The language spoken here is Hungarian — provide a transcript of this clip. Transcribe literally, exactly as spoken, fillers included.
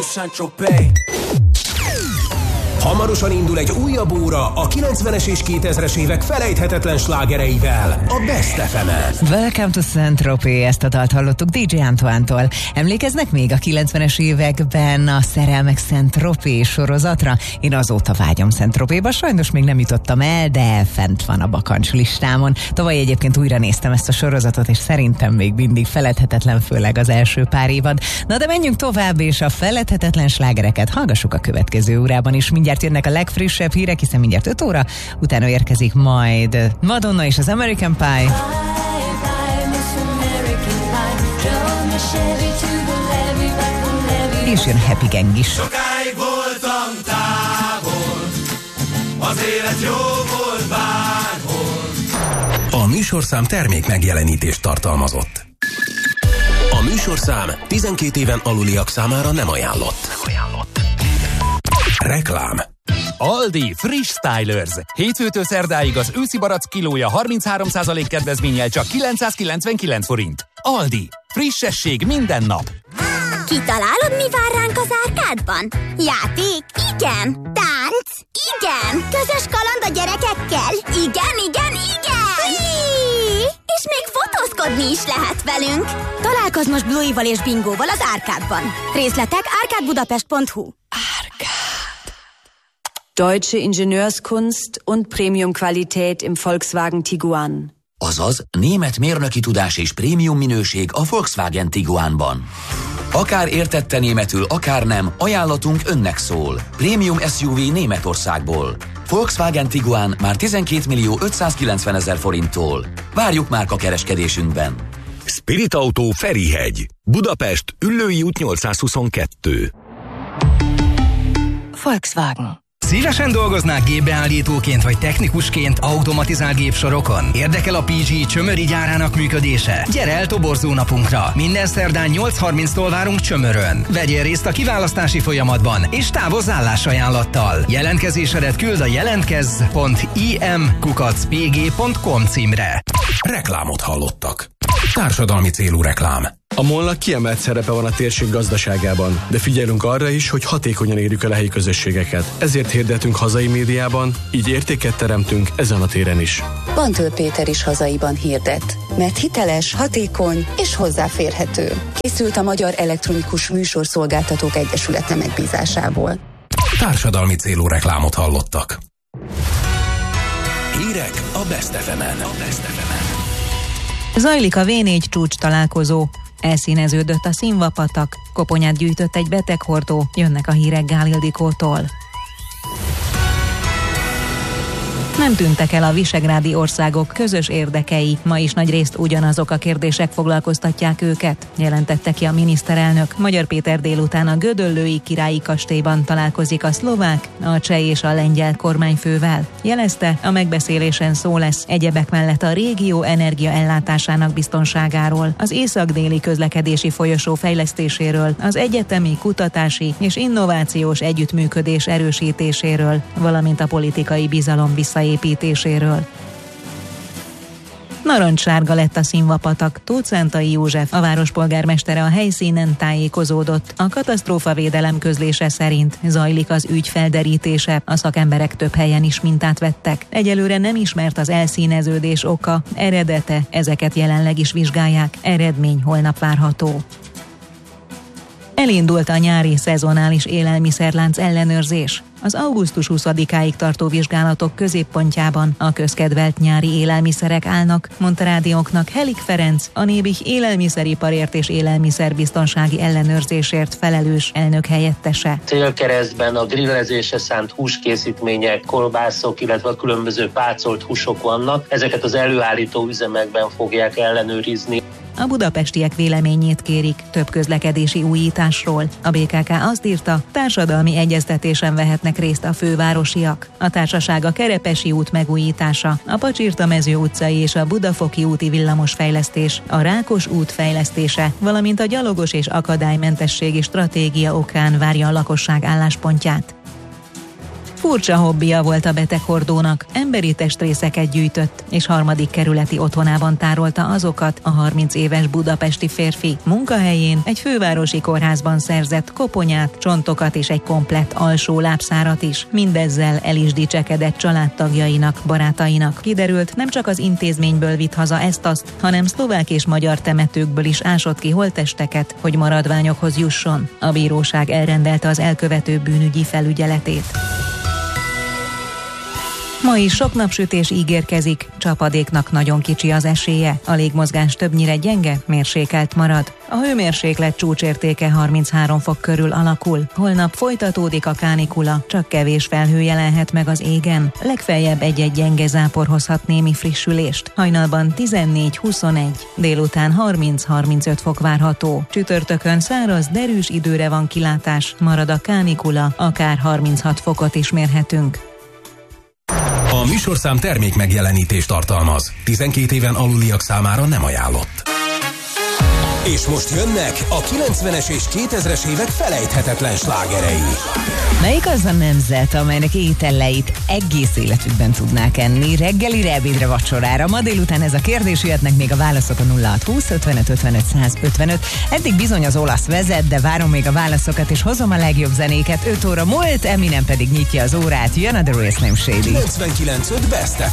Saint-Tropez. Hamarosan indul egy újabb óra a kilencvenes és kétezres évek felejthetetlen slágereivel, a Best ef emen. Welcome to Saint-Tropez, ezt a dalt hallottuk dé dzsé Antoine-tól. Emlékeznek még a kilencvenes években a Szerelmek Saint-Tropez sorozatra? Én azóta vágyom Saint-Tropezba, sajnos még nem jutottam el, de fent van a bakancs listámon. Tavaly egyébként újra néztem ezt a sorozatot, és szerintem még mindig feledhetetlen, főleg az első pár évad. Na de menjünk tovább, és a feledhetetlen slágereket hallgassuk a következő órában is. Mindjárt jönnek a legfrissebb hírek, hiszen mindjárt öt óra, utána érkezik majd Madonna és az American Pie. Bye, bye, Levy, és jön Happy Gang is. Sokáig voltam távol, az élet jó volt bárhol. A műsorszám termék megjelenítést tartalmazott. A műsorszám tizenkét éven aluliak számára nem ajánlott. Nem ajánlott. Reklám. Aldi Friss Stylers. Hétfőtől szerdáig az őszi barack kilója harminchárom százalék kedvezménnyel csak kilencszázkilencvenkilenc forint. Aldi. Frissesség minden nap. Kitalálod, mi vár ránk az árkádban? Játék? Igen. Tánc? Igen. Közös kaland a gyerekekkel? Igen, igen, igen. Hí! És még fotózkodni is lehet velünk. Találkozz most Bluey-val és Bingóval az árkádban. Részletek árkádbudapest pont hu. Deutsche Ingenieurskunst und Premium-Qualität im Volkswagen Tiguan. Azaz, német mérnöki tudás és prémium minőség a Volkswagen Tiguanban. Akár értette németül, akár nem, ajánlatunk önnek szól. Prémium es u vé Németországból. Volkswagen Tiguan már tizenkét millió ötszázkilencven ezer forinttól. Várjuk márka kereskedésünkben. Spirit Autó Ferihegy. Budapest, Üllői út nyolcszázhuszonkettő. Volkswagen. Szívesen dolgoznák gépbeállítóként vagy technikusként automatizált gépsorokon? Érdekel a pé gé Csömöri gyárának működése? Gyere el toborzó napunkra! Minden szerdán nyolc harminctól várunk Csömörön. Vegyél részt a kiválasztási folyamatban, és távozz állásajánlattal. Jelentkezésedet küld a jelentkezz pont im kukac pé gé pont com címre. Reklámot hallottak. Társadalmi célú reklám. A MOL-nak kiemelt szerepe van a térség gazdaságában, de figyelünk arra is, hogy hatékonyan érjük el a helyi közösségeket. Ezért hirdetünk hazai médiában, így értéket teremtünk ezen a téren is. Bantől Péter is hazaiban hirdet, mert hiteles, hatékony és hozzáférhető. Készült a Magyar Elektronikus Műsorszolgáltatók Egyesülete megbízásából. Társadalmi célú reklámot hallottak. Hírek a Best ef emen. A Best ef emen. Zajlik a vé négy csúcs találkozó. Elszíneződött a színvapatak, koponyát gyűjtött egy beteghordó, jönnek a hírek Gál Ildikótól. Nem tűntek el a visegrádi országok közös érdekei, ma is nagyrészt ugyanazok a kérdések foglalkoztatják őket, jelentette ki a miniszterelnök. Magyar Péter délután a Gödöllői Királyi Kastélyban találkozik a szlovák, a cseh és a lengyel kormányfővel. Jelezte, a megbeszélésen szó lesz egyebek mellett a régió energiaellátásának biztonságáról, az észak-déli közlekedési folyosó fejlesztéséről, az egyetemi, kutatási és innovációs együttműködés erősítéséről, valamint a politikai bizalom visszaépítéséről. építéséről. Narancssárga lett a színvapatak. Tóth Szántai József, a várospolgármestere a helyszínen tájékozódott. A katasztrófavédelem közlése szerint zajlik az ügy felderítése. A szakemberek több helyen is mintát vettek. Egyelőre nem ismert az elszíneződés oka, eredete, ezeket jelenleg is vizsgálják. Eredmény holnap várható. Elindult a nyári szezonális élelmiszerlánc ellenőrzés. Az augusztus huszadikáig tartó vizsgálatok középpontjában a közkedvelt nyári élelmiszerek állnak, mondta rádiónknak Helik Ferenc, a Nébih élelmiszeriparért és élelmiszerbiztonsági ellenőrzésért felelős elnök helyettese. Célkeresztben a grillezésre szánt húskészítmények, kolbászok, illetve a különböző pácolt húsok vannak. Ezeket az előállító üzemekben fogják ellenőrizni. A budapestiek véleményét kérik több közlekedési újításról. A bé ká ká azt írta, társadalmi egyeztetésen vehetnek részt a fővárosiak. A társaság a Kerepesi út megújítása, a Pacsirta-mező utcai és a Budafoki úti villamosfejlesztés, a Rákos út fejlesztése, valamint a gyalogos és akadálymentességi stratégia okán várja a lakosság álláspontját. Furcsa hobbija volt a beteghordónak, emberi testrészeket gyűjtött, és harmadik kerületi otthonában tárolta azokat a harminc éves budapesti férfi. Munkahelyén egy fővárosi kórházban szerzett koponyát, csontokat és egy komplett alsó lábszárat is. Mindezzel el is dicsekedett családtagjainak, barátainak. Kiderült, nem csak az intézményből vitt haza ezt-azt, hanem szlovák és magyar temetőkből is ásott ki holttesteket, hogy maradványokhoz jusson. A bíróság elrendelte az elkövető bűnügyi felügyeletét. Ma is sok napsütés ígérkezik, csapadéknak nagyon kicsi az esélye, a légmozgás többnyire gyenge, mérsékelt marad. A hőmérséklet csúcsértéke harminchárom fok körül alakul. Holnap folytatódik a kánikula, csak kevés felhő jelenhet meg az égen. Legfeljebb egy-egy gyenge zápor hozhat némi frissülést. Hajnalban tizennégy-huszonegy, délután harminc-harmincöt fok várható. Csütörtökön száraz, derűs időre van kilátás, marad a kánikula, akár harminchat fokot is mérhetünk. A műsorszám termék megjelenítést tartalmaz. tizenkét éven aluliak számára nem ajánlott. És most jönnek a kilencvenes és kétezres évek felejthetetlen slágerei. Melyik az a nemzet, amelynek ételeit egész életükben tudnák enni? Reggelire, ebédre, vacsorára. Ma délután ez a kérdés, jöhetnek még a válaszok a nulla hat húsz ötvenöt ötvenöt száz ötvenöt. Eddig bizony az olasz vezet, de várom még a válaszokat, és hozom a legjobb zenéket. öt óra múlt, Eminem pedig nyitja az órát. Jön a The Real Slim Shady. kilencvenkilenc öt Best